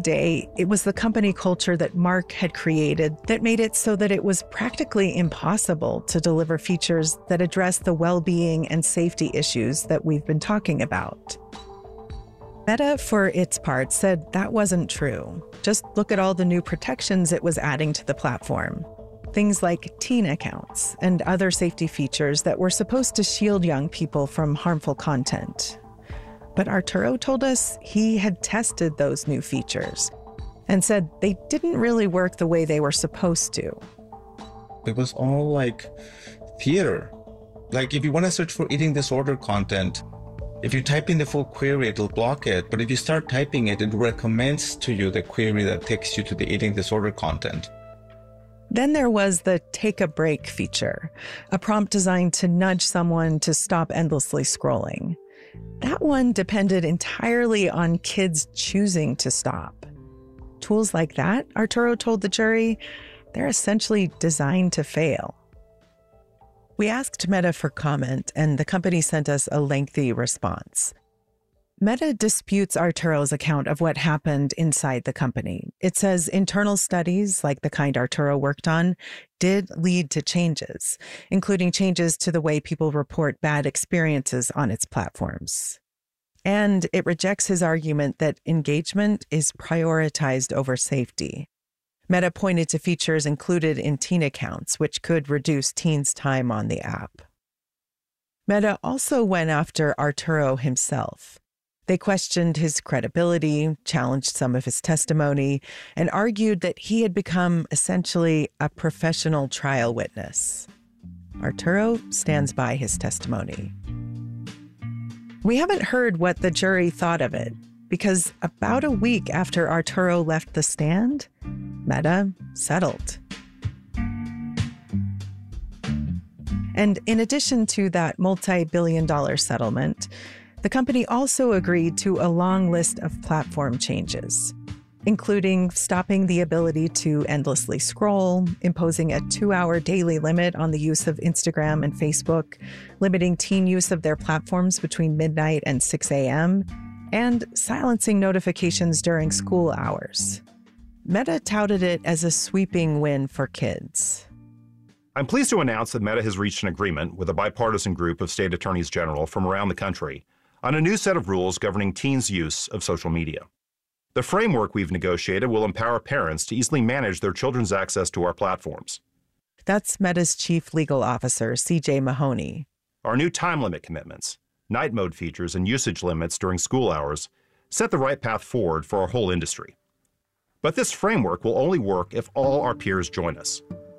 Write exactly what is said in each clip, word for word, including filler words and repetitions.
day, it was the company culture that Mark had created that made it so that it was practically impossible to deliver features that address the well-being and safety issues that we've been talking about. Meta, for its part, said that wasn't true. Just look at all the new protections it was adding to the platform. Things like teen accounts and other safety features that were supposed to shield young people from harmful content. But Arturo told us he had tested those new features and said they didn't really work the way they were supposed to. It was all like theater. Like if you want to search for eating disorder content, if you type in the full query, it'll block it. But if you start typing it, it recommends to you the query that takes you to the eating disorder content. Then there was the take a break feature, a prompt designed to nudge someone to stop endlessly scrolling. That one depended entirely on kids choosing to stop. Tools like that, Arturo told the jury, they're essentially designed to fail. We asked Meta for comment, and the company sent us a lengthy response. Meta disputes Arturo's account of what happened inside the company. It says internal studies, like the kind Arturo worked on, did lead to changes, including changes to the way people report bad experiences on its platforms. And it rejects his argument that engagement is prioritized over safety. Meta pointed to features included in teen accounts, which could reduce teens' time on the app. Meta also went after Arturo himself. They questioned his credibility, challenged some of his testimony, and argued that he had become essentially a professional trial witness. Arturo stands by his testimony. We haven't heard what the jury thought of it, because about a week after Arturo left the stand, Meta settled. And in addition to that multi-billion dollar settlement, the company also agreed to a long list of platform changes, including stopping the ability to endlessly scroll, imposing a two-hour daily limit on the use of Instagram and Facebook, limiting teen use of their platforms between midnight and six a.m., and silencing notifications during school hours. Meta touted it as a sweeping win for kids. I'm pleased to announce that Meta has reached an agreement with a bipartisan group of state attorneys general from around the country on a new set of rules governing teens' use of social media. The framework we've negotiated will empower parents to easily manage their children's access to our platforms. That's Meta's chief legal officer, C J Mahoney. Our new time limit commitments, night mode features, and usage limits during school hours set the right path forward for our whole industry. But this framework will only work if all our peers join us.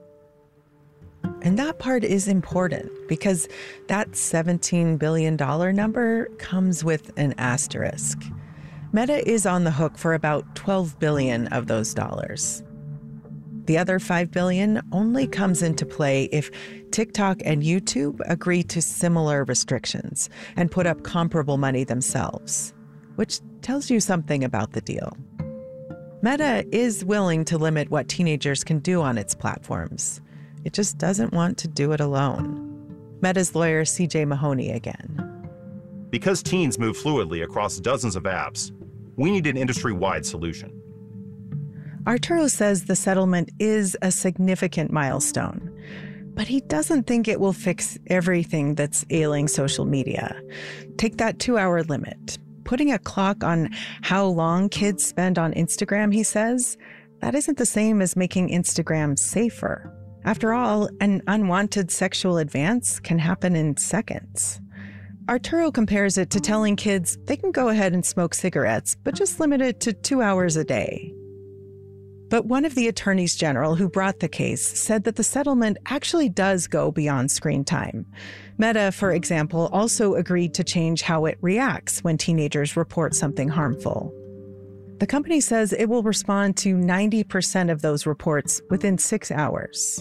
And that part is important because that seventeen billion dollars number comes with an asterisk. Meta is on the hook for about twelve billion dollars of those dollars. The other five billion dollars only comes into play if TikTok and YouTube agree to similar restrictions and put up comparable money themselves, which tells you something about the deal. Meta is willing to limit what teenagers can do on its platforms. It just doesn't want to do it alone. Meta's lawyer, C J Mahoney again. Because teens move fluidly across dozens of apps, we need an industry-wide solution. Arturo says the settlement is a significant milestone, but he doesn't think it will fix everything that's ailing social media. Take that two-hour limit. Putting a clock on how long kids spend on Instagram, he says, that isn't the same as making Instagram safer. After all, an unwanted sexual advance can happen in seconds. Arturo compares it to telling kids they can go ahead and smoke cigarettes, but just limit it to two hours a day. But one of the attorneys general who brought the case said that the settlement actually does go beyond screen time. Meta, for example, also agreed to change how it reacts when teenagers report something harmful. The company says it will respond to ninety percent of those reports within six hours.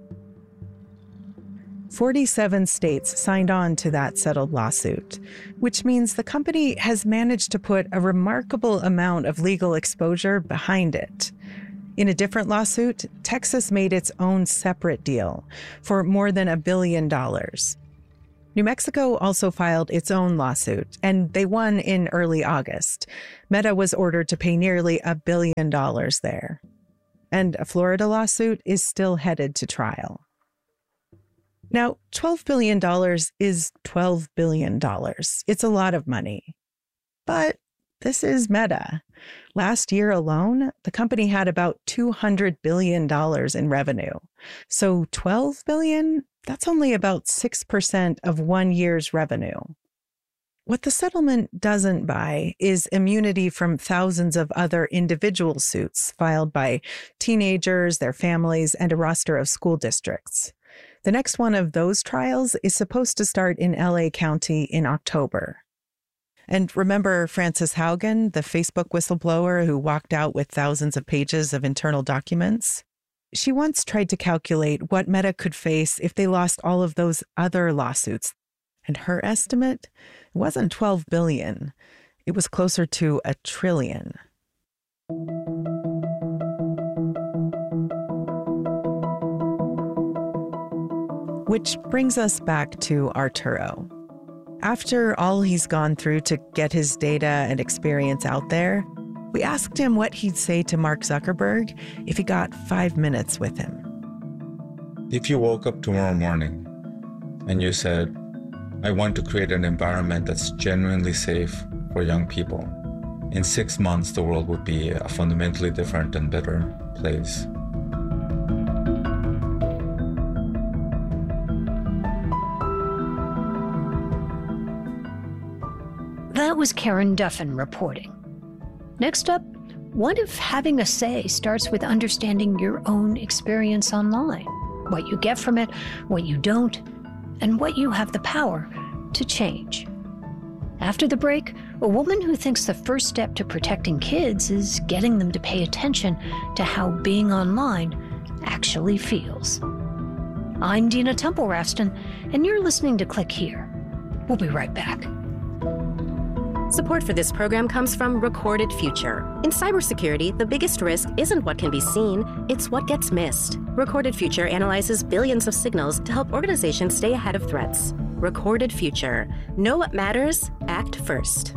forty-seven states signed on to that settled lawsuit, which means the company has managed to put a remarkable amount of legal exposure behind it. In a different lawsuit, Texas made its own separate deal for more than a billion dollars. New Mexico also filed its own lawsuit, and they won in early August. Meta was ordered to pay nearly a billion dollars there. And a Florida lawsuit is still headed to trial. Now, twelve billion dollars is twelve billion dollars. It's a lot of money. But this is Meta. Last year alone, the company had about two hundred billion dollars in revenue. So twelve billion dollars, that's only about six percent of one year's revenue. What the settlement doesn't buy is immunity from thousands of other individual suits filed by teenagers, their families, and a roster of school districts. The next one of those trials is supposed to start in L A County in October. And remember Frances Haugen, the Facebook whistleblower who walked out with thousands of pages of internal documents? She once tried to calculate what Meta could face if they lost all of those other lawsuits. And her estimate wasn't twelve billion dollars. It was closer to a trillion. Which brings us back to Arturo. After all he's gone through to get his data and experience out there, we asked him what he'd say to Mark Zuckerberg if he got five minutes with him. If you woke up tomorrow morning and you said, I want to create an environment that's genuinely safe for young people, in six months the world would be a fundamentally different and better place. That was Karen Duffin reporting. Next up, what if having a say starts with understanding your own experience online? What you get from it, what you don't, and what you have the power to change. After the break, a woman who thinks the first step to protecting kids is getting them to pay attention to how being online actually feels. I'm Dina Temple-Raston, and you're listening to Click Here. We'll be right back. Support for this program comes from Recorded Future. In cybersecurity, the biggest risk isn't what can be seen, it's what gets missed. Recorded Future analyzes billions of signals to help organizations stay ahead of threats. Recorded Future. Know what matters, act first.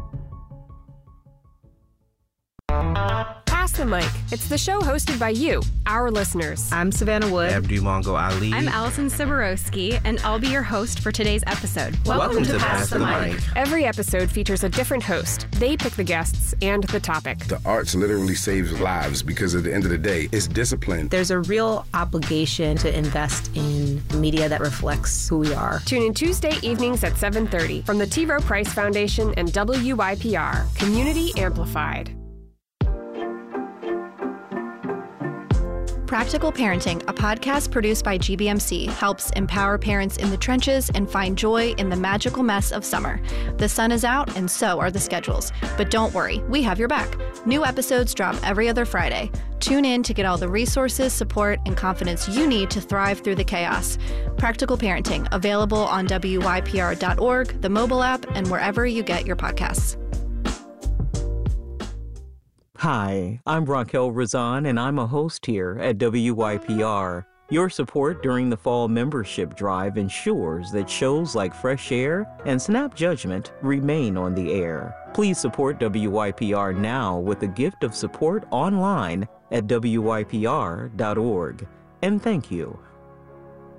Pass the Mic. It's the show hosted by you, our listeners. I'm Savannah Wood. Abdulongo Ali. I'm Allison Siborowski, and I'll be your host for today's episode. Welcome, Welcome to, to Pass the Mic. Mic. Every episode features a different host. They pick the guests and the topic. The arts literally saves lives because at the end of the day, it's discipline. There's a real obligation to invest in media that reflects who we are. Tune in Tuesday evenings at seven thirty from the T. Rowe Price Foundation and W Y P R, Community Amplified. Practical Parenting, a podcast produced by G B M C, helps empower parents in the trenches and find joy in the magical mess of summer. The sun is out, and so are the schedules. But don't worry, we have your back. New episodes drop every other Friday. Tune in to get all the resources, support, and confidence you need to thrive through the chaos. Practical Parenting, available on W Y P R dot org, the mobile app, and wherever you get your podcasts. Hi, I'm Raquel Razan, and I'm a host here at W Y P R. Your support during the fall membership drive ensures that shows like Fresh Air and Snap Judgment remain on the air. Please support W Y P R now with a gift of support online at W Y P R dot org. And thank you.